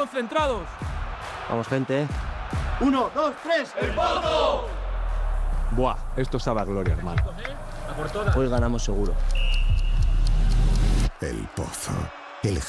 concentrados. Vamos, gente. 1, 2, 3. ¡El Pozo! Buah, esto sabe a gloria, hermano. Hoy ganamos seguro. El Pozo. El